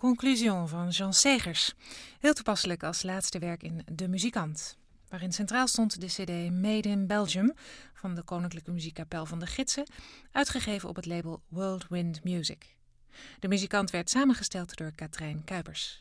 Conclusion van Jean Segers. Heel toepasselijk als laatste werk in De Muzikant, waarin centraal stond de cd Made in Belgium van de Koninklijke Muziekkapel van de Gidsen, uitgegeven op het label World Wind Music. De Muzikant werd samengesteld door Katrijn Kuipers.